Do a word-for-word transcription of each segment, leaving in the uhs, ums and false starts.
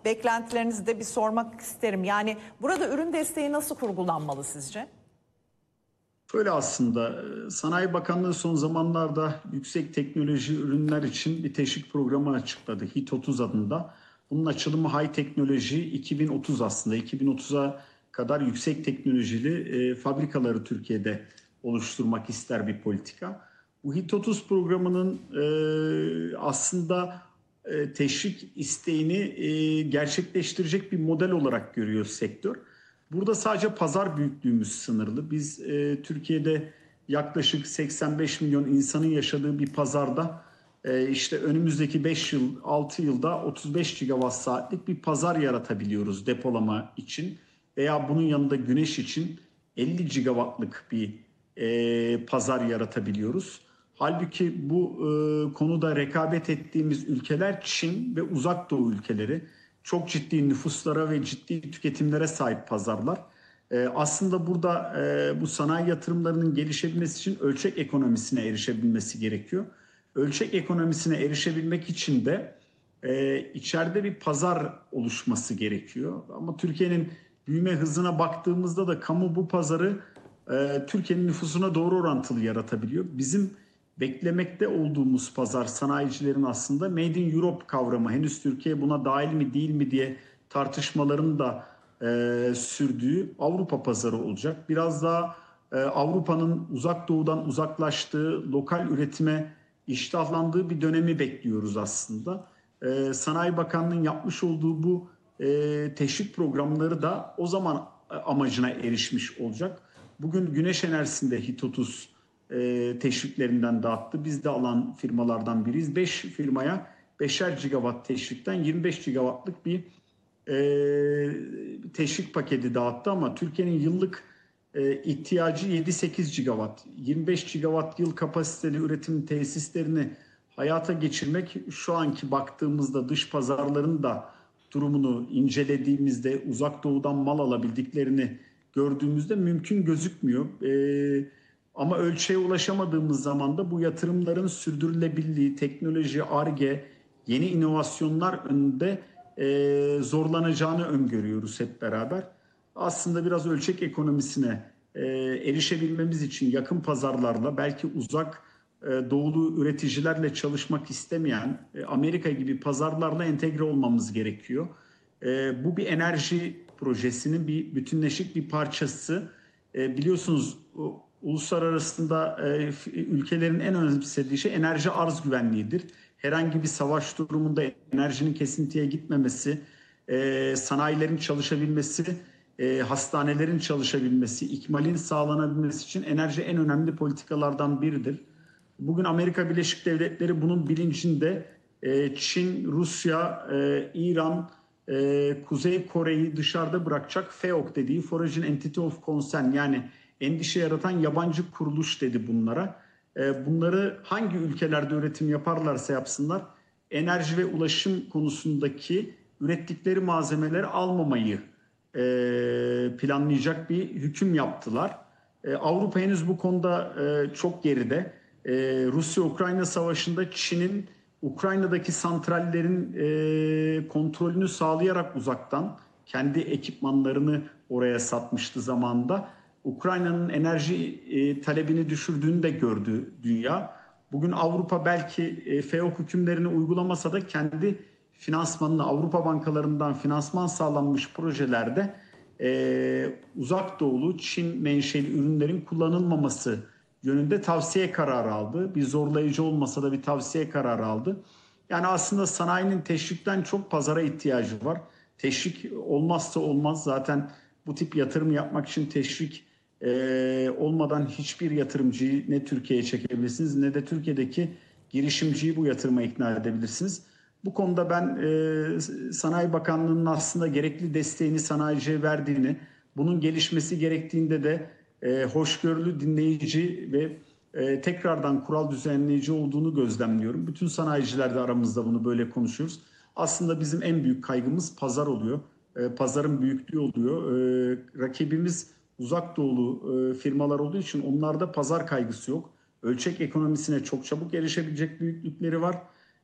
beklentilerinizi de bir sormak isterim. Yani burada ürün desteği nasıl kurgulanmalı sizce? Öyle aslında Sanayi Bakanlığı son zamanlarda yüksek teknoloji ürünler için bir teşvik programı açıkladı. HİT otuz adında. Bunun açılımı High Teknoloji iki bin otuz aslında. iki bin otuza kadar yüksek teknolojili e, fabrikaları Türkiye'de oluşturmak ister bir politika. Bu HİT otuz programının e, aslında e, teşvik isteğini e, gerçekleştirecek bir model olarak görüyor sektör. Burada sadece pazar büyüklüğümüz sınırlı. Biz e, Türkiye'de yaklaşık seksen beş milyon insanın yaşadığı bir pazarda e, işte önümüzdeki beş yıl, altı yılda otuz beş gigawatt saatlik bir pazar yaratabiliyoruz depolama için. Veya bunun yanında güneş için elli gigawattlık bir e, pazar yaratabiliyoruz. Halbuki bu e, konuda rekabet ettiğimiz ülkeler Çin ve Uzak Doğu ülkeleri. Çok ciddi nüfuslara ve ciddi tüketimlere sahip pazarlar. Ee, aslında burada e, bu sanayi yatırımlarının gelişebilmesi için ölçek ekonomisine erişebilmesi gerekiyor. Ölçek ekonomisine erişebilmek için de e, içeride bir pazar oluşması gerekiyor. Ama Türkiye'nin büyüme hızına baktığımızda da kamu bu pazarı e, Türkiye'nin nüfusuna doğru orantılı yaratabiliyor. Bizim beklemekte olduğumuz pazar sanayicilerin aslında Made in Europe kavramı, henüz Türkiye buna dahil mi değil mi diye tartışmaların da e, sürdüğü Avrupa pazarı olacak. Biraz daha e, Avrupa'nın uzak doğudan uzaklaştığı, lokal üretime iştahlandığı bir dönemi bekliyoruz aslında. E, Sanayi Bakanlığı'nın yapmış olduğu bu e, teşvik programları da o zaman amacına erişmiş olacak. Bugün güneş enerjisinde HİT otuz e, teşviklerinden dağıttı. Biz de alan firmalardan biriyiz. beş firmaya beşer gigawatt teşvikten yirmi beş gigawattlık bir e, teşvik paketi dağıttı ama Türkiye'nin yıllık e, ihtiyacı yedi sekiz gigawatt. yirmi beş gigawatt yıl kapasiteli üretim tesislerini hayata geçirmek şu anki baktığımızda dış pazarların da durumunu incelediğimizde uzak doğudan mal alabildiklerini gördüğümüzde mümkün gözükmüyor. E, Ama ölçeğe ulaşamadığımız zaman da bu yatırımların sürdürülebilirliği, teknoloji, Ar-Ge, yeni inovasyonlar önünde e, zorlanacağını öngörüyoruz hep beraber. Aslında biraz ölçek ekonomisine e, erişebilmemiz için yakın pazarlarla, belki uzak e, doğulu üreticilerle çalışmak istemeyen e, Amerika gibi pazarlarla entegre olmamız gerekiyor. E, bu bir enerji projesinin bir bütünleşik bir parçası. E, biliyorsunuz uluslararasında e, ülkelerin en önemsediği şey enerji arz güvenliğidir. Herhangi bir savaş durumunda enerjinin kesintiye gitmemesi, e, sanayilerin çalışabilmesi, e, hastanelerin çalışabilmesi, ikmalin sağlanabilmesi için enerji en önemli politikalardan biridir. Bugün Amerika Birleşik Devletleri bunun bilincinde. e, Çin, Rusya, e, İran, e, Kuzey Kore'yi dışarıda bırakacak F E O C dediği Foreign Entity of Concern, yani endişe yaratan yabancı kuruluş dedi bunlara. Bunları hangi ülkelerde üretim yaparlarsa yapsınlar enerji ve ulaşım konusundaki ürettikleri malzemeleri almamayı planlayacak bir hüküm yaptılar. Avrupa henüz bu konuda çok geride. Rusya-Ukrayna savaşında Çin'in Ukrayna'daki santrallerin kontrolünü sağlayarak uzaktan kendi ekipmanlarını oraya satmıştı zamanında. Ukrayna'nın enerji e, talebini düşürdüğünü de gördü dünya. Bugün Avrupa belki e, F E O C hükümlerini uygulamasa da kendi finansmanını Avrupa bankalarından finansman sağlanmış projelerde e, uzak doğulu Çin menşeli ürünlerin kullanılmaması yönünde tavsiye kararı aldı. Bir zorlayıcı olmasa da bir tavsiye kararı aldı. Yani aslında sanayinin teşvikten çok pazara ihtiyacı var. Teşvik olmazsa olmaz. Zaten bu tip yatırım yapmak için teşvik e, olmadan hiçbir yatırımcıyı ne Türkiye'ye çekebilirsiniz ne de Türkiye'deki girişimciyi bu yatırıma ikna edebilirsiniz. Bu konuda ben e, Sanayi Bakanlığı'nın aslında gerekli desteğini sanayiciye verdiğini, bunun gelişmesi gerektiğinde de e, hoşgörülü, dinleyici ve e, tekrardan kural düzenleyici olduğunu gözlemliyorum. Bütün sanayiciler de aramızda bunu böyle konuşuyoruz. Aslında bizim en büyük kaygımız pazar oluyor. E, pazarın büyüklüğü oluyor. E, rakibimiz uzak doğulu e, firmalar olduğu için onlarda pazar kaygısı yok. Ölçek ekonomisine çok çabuk erişebilecek büyüklükleri var.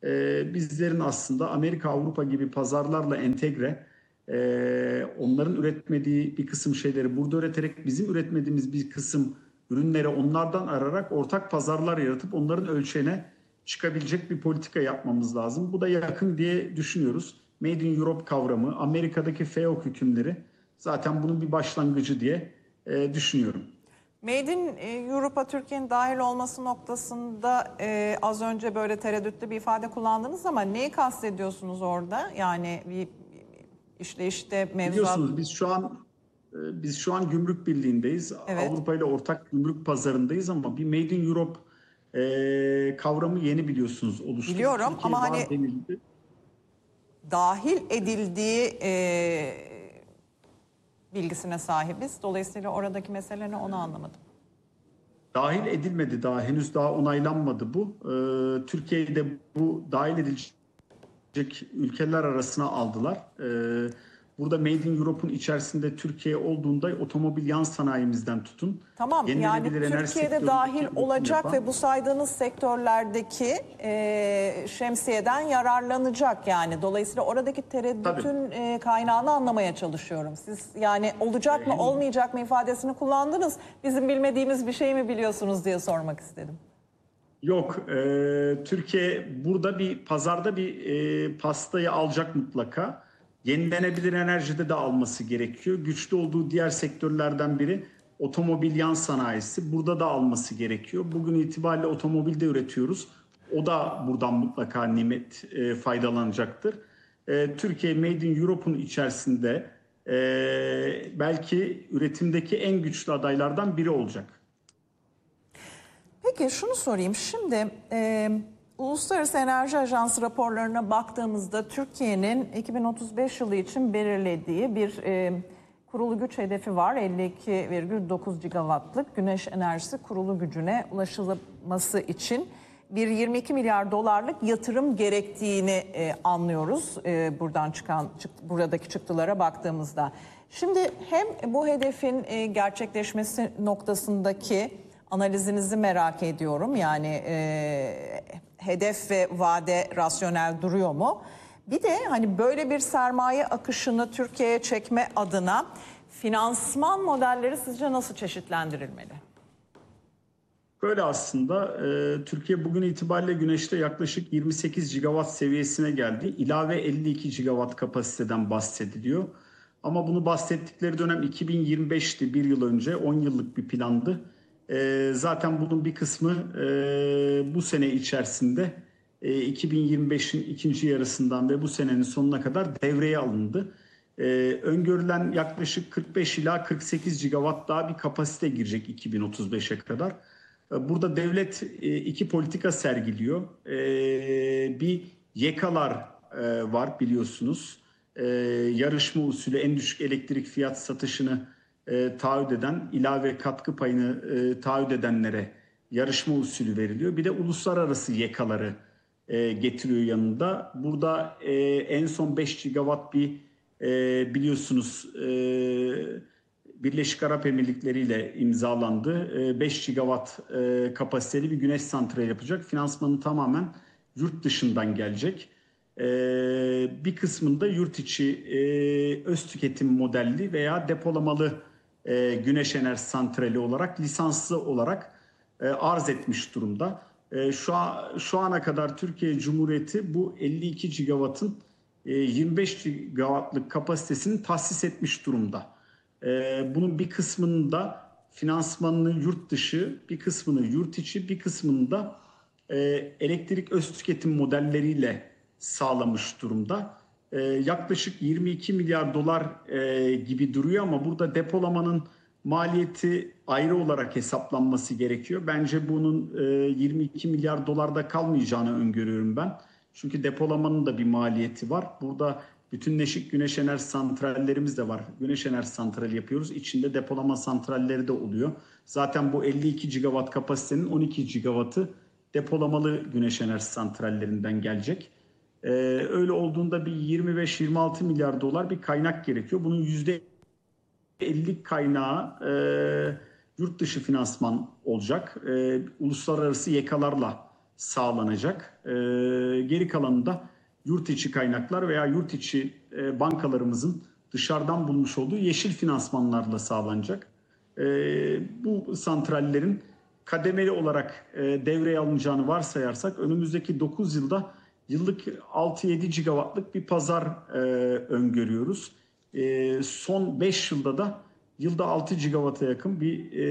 e, bizlerin aslında Amerika, Avrupa gibi pazarlarla entegre, e, onların üretmediği bir kısım şeyleri burada üreterek bizim üretmediğimiz bir kısım ürünleri onlardan ararak ortak pazarlar yaratıp onların ölçeğine çıkabilecek bir politika yapmamız lazım. Bu da yakın diye düşünüyoruz. Made in Europe kavramı, Amerika'daki F E O hükümleri zaten bunun bir başlangıcı diye e, düşünüyorum. Made in Europe'a Türkiye'nin dahil olması noktasında e, az önce böyle tereddütlü bir ifade kullandınız ama neyi kastediyorsunuz orada? Yani bir işleyişte mevzuat... Biliyorsunuz biz şu an e, biz şu an Gümrük Birliği'ndeyiz. Evet. Avrupa ile ortak gümrük pazarındayız ama bir Made in Europe e, kavramı yeni biliyorsunuz oluştu. Biliyorum Türkiye ama var hani denildi. dahil edildiği e, bilgisine sahibiz. Dolayısıyla oradaki mesele ne onu anlamadım. Dahil edilmedi daha, henüz daha onaylanmadı bu. Ee, Türkiye'de bu dahil edilecek ülkeler arasına aldılar. Ee, burada Made in Europe'un içerisinde Türkiye olduğunda otomobil yan sanayimizden tutun. Tamam, yani Yenilenebilir enerji Türkiye'de sektöründeki dahil üretim olacak yapan- ve bu saydığınız sektörlerdeki e, şemsiyeden yararlanacak yani. Dolayısıyla oradaki tereddütün e, kaynağını anlamaya çalışıyorum. Siz yani olacak mı olmayacak mı ifadesini kullandınız. Bizim bilmediğimiz bir şey mi biliyorsunuz diye sormak istedim. Yok, e, Türkiye burada bir pazarda bir e, pastayı alacak mutlaka. Yenilenebilir enerjide de alması gerekiyor. Güçlü olduğu diğer sektörlerden biri otomobil yan sanayisi. Burada da alması gerekiyor. Bugün itibariyle otomobil de üretiyoruz. O da buradan mutlaka nimet e, faydalanacaktır. E, Türkiye Made in Europe'un içerisinde e, belki üretimdeki en güçlü adaylardan biri olacak. Peki şunu sorayım. Şimdi e, Uluslararası Enerji Ajansı raporlarına baktığımızda Türkiye'nin iki bin otuz beş yılı için belirlediği bir e, kurulu güç hedefi var. elli iki virgül dokuz gigawattlık güneş enerjisi kurulu gücüne ulaşılması için bir yirmi iki milyar dolarlık yatırım gerektiğini e, anlıyoruz. E, buradan çıkan çık, buradaki çıktılara baktığımızda. Şimdi hem bu hedefin e, gerçekleşmesi noktasındaki analizinizi merak ediyorum. Yani e, hedef ve vade rasyonel duruyor mu? Bir de hani böyle bir sermaye akışını Türkiye'ye çekme adına finansman modelleri sizce nasıl çeşitlendirilmeli? Böyle aslında e, Türkiye bugün itibariyle güneşte yaklaşık yirmi sekiz gigawatt seviyesine geldi. İlave elli iki gigawatt kapasiteden bahsediliyor. Ama bunu bahsettikleri dönem iki bin yirmi beşti, bir yıl önce, on yıllık bir plandı. E, zaten bunun bir kısmı e, bu sene içerisinde e, iki bin yirmi beşin ikinci yarısından ve bu senenin sonuna kadar devreye alındı. E, öngörülen yaklaşık kırk beş ila kırk sekiz gigawatt daha bir kapasite girecek iki bin otuz beşe kadar. Burada devlet iki politika sergiliyor. Bir yekalar var biliyorsunuz. Yarışma usulü en düşük elektrik fiyat satışını taahhüt eden, ilave katkı payını taahhüt edenlere yarışma usulü veriliyor. Bir de uluslararası yekaları getiriyor yanında. Burada en son beş gigawatt bir biliyorsunuz Birleşik Arap Emirlikleri ile imzalandı. beş gigawatt kapasiteli bir güneş santrali yapacak. Finansmanı tamamen yurt dışından gelecek. Bir kısmında yurt içi öz tüketim modelli veya depolamalı güneş enerji santrali olarak lisanslı olarak arz etmiş durumda. Şu, an, şu ana kadar Türkiye Cumhuriyeti bu elli iki gigawattın yirmi beş gigawattlık kapasitesini tahsis etmiş durumda. Bunun bir kısmını da finansmanını yurt dışı, bir kısmını yurt içi, bir kısmını da elektrik öz tüketim modelleriyle sağlamış durumda. Yaklaşık yirmi iki milyar dolar gibi duruyor ama burada depolamanın maliyeti ayrı olarak hesaplanması gerekiyor. Bence bunun yirmi iki milyar dolarda kalmayacağını öngörüyorum ben. Çünkü depolamanın da bir maliyeti var. Burada bütünleşik güneş enerji santrallerimiz de var. Güneş enerji santrali yapıyoruz. İçinde depolama santralleri de oluyor. Zaten bu elli iki gigawatt kapasitenin on iki gigawattı depolamalı güneş enerji santrallerinden gelecek. Ee, öyle olduğunda bir yirmi beş yirmi altı milyar dolar bir kaynak gerekiyor. Bunun yüzde elli kaynağı e, yurt dışı finansman olacak. E, uluslararası yekalarla sağlanacak. E, geri kalanında yurt içi kaynaklar veya yurt içi e, bankalarımızın dışarıdan bulmuş olduğu yeşil finansmanlarla sağlanacak. E, bu santrallerin kademeli olarak e, devreye alınacağını varsayarsak önümüzdeki dokuz yılda yıllık altı yedi gigawattlık bir pazar e, öngörüyoruz. E, son beş yılda da yılda altı gigawatt'a yakın bir e,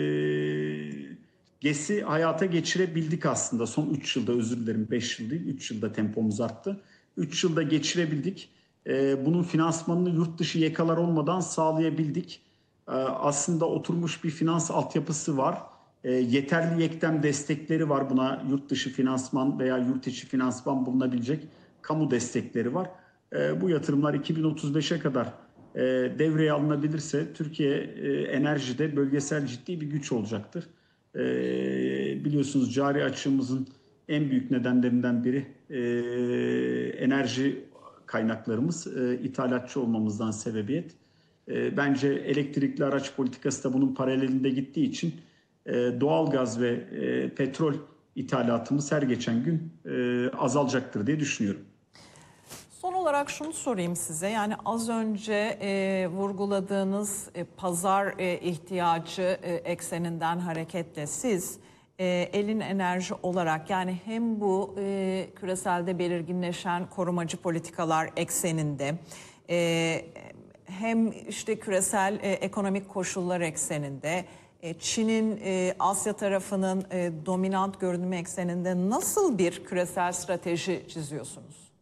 GES'i hayata geçirebildik aslında. Son üç yılda, özür dilerim, beş yıl değil, üç yılda tempomuz arttı. üç yılda geçirebildik. E, bunun finansmanını yurt dışı yakalar olmadan sağlayabildik. E, aslında oturmuş bir finans altyapısı var. E, yeterli yektem destekleri var. Buna yurt dışı finansman veya yurt içi finansman bulunabilecek kamu destekleri var. E, bu yatırımlar iki bin otuz beşe kadar e, devreye alınabilirse Türkiye e, enerjide bölgesel ciddi bir güç olacaktır. E, biliyorsunuz cari açığımızın en büyük nedenlerinden biri e, enerji kaynaklarımız, e, ithalatçı olmamızdan sebebiyet. E, bence elektrikli araç politikası da bunun paralelinde gittiği için e, doğalgaz ve e, petrol ithalatımız her geçen gün e, azalacaktır diye düşünüyorum. Son olarak şunu sorayım size. Yani az önce e, vurguladığınız e, pazar e, ihtiyacı e, ekseninden hareketle siz e, elin enerji olarak, yani hem bu e, küreselde belirginleşen korumacı politikalar ekseninde e, hem işte küresel e, ekonomik koşullar ekseninde, e, Çin'in e, Asya tarafının e, dominant görünümü ekseninde nasıl bir küresel strateji çiziyorsunuz?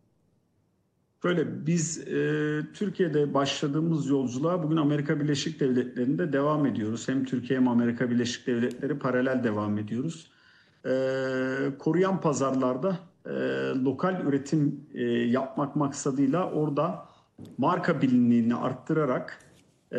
Böyle biz e, Türkiye'de başladığımız yolculuğa bugün Amerika Birleşik Devletleri'nde devam ediyoruz. Hem Türkiye hem Amerika Birleşik Devletleri paralel devam ediyoruz. E, koruyan pazarlarda e, lokal üretim e, yapmak maksadıyla orada marka bilinirliğini arttırarak e,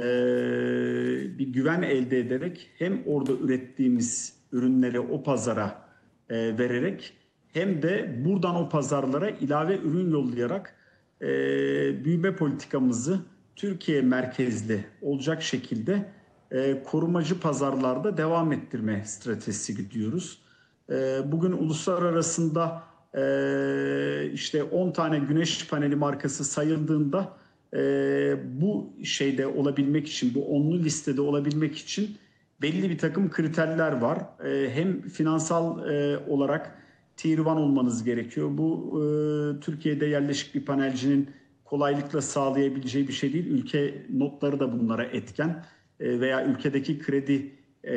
bir güven elde ederek hem orada ürettiğimiz ürünleri o pazara e, vererek hem de buradan o pazarlara ilave ürün yollayarak e, büyüme politikamızı Türkiye merkezli olacak şekilde e, korumacı pazarlarda devam ettirme stratejisi gidiyoruz. E, bugün uluslararasında e, işte on tane güneş paneli markası sayıldığında e, bu şeyde olabilmek için, bu onlu listede olabilmek için belli bir takım kriterler var. E, hem finansal e, olarak Tier bir olmanız gerekiyor. Bu e, Türkiye'de yerleşik bir panelcinin kolaylıkla sağlayabileceği bir şey değil. Ülke notları da bunlara etken e, veya ülkedeki kredi e,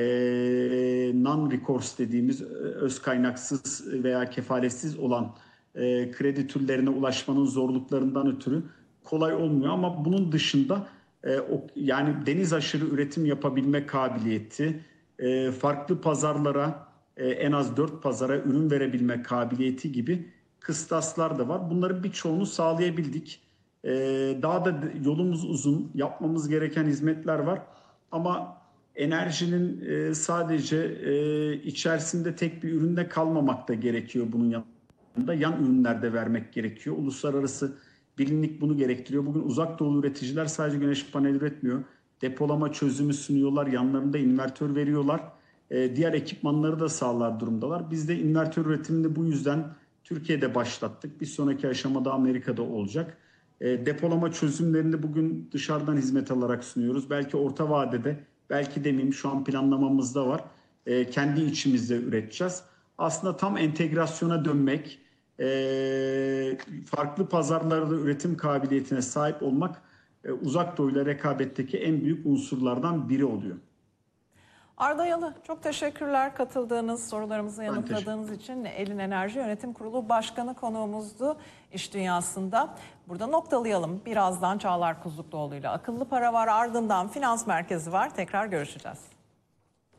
non-recourse dediğimiz öz kaynaksız veya kefaletsiz olan e, kredi türlerine ulaşmanın zorluklarından ötürü kolay olmuyor. Ama bunun dışında e, o, yani deniz aşırı üretim yapabilme kabiliyeti, e, farklı pazarlara, en az dört pazara ürün verebilme kabiliyeti gibi kıstaslar da var. Bunların birçoğunu sağlayabildik. Daha da yolumuz uzun, yapmamız gereken hizmetler var. Ama enerjinin sadece içerisinde tek bir üründe kalmamak da gerekiyor bunun yanında. Yan ürünler de vermek gerekiyor. Uluslararası bilinlik bunu gerektiriyor. Bugün uzak doğulu üreticiler sadece güneş paneli üretmiyor. Depolama çözümü sunuyorlar, yanlarında invertör veriyorlar. Diğer ekipmanları da sağlar durumdalar. Biz de invertör üretimini bu yüzden Türkiye'de başlattık. Bir sonraki aşamada Amerika'da olacak. Depolama çözümlerini bugün dışarıdan hizmet alarak sunuyoruz. Belki orta vadede, belki demeyeyim, şu an planlamamızda var. Kendi içimizde üreteceğiz. Aslında tam entegrasyona dönmek, farklı pazarlarda üretim kabiliyetine sahip olmak uzak doğuyla rekabetteki en büyük unsurlardan biri oluyor. Arda Yalı, çok teşekkürler katıldığınız, sorularımızı yanıtladığınız için. Elin Enerji Yönetim Kurulu Başkanı konuğumuzdu İş Dünyası'nda. Burada noktalayalım. Birazdan Çağlar Kuzlukluoğlu ile Akıllı Para var, ardından Finans Merkezi var. Tekrar görüşeceğiz.